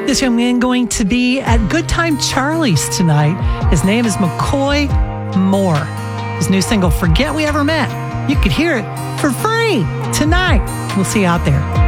This young man going to be at Good Time Charlie's tonight. His name is McCoy Moore. His new single, Forget We Ever Met. You could hear it for free tonight. We'll see you out there.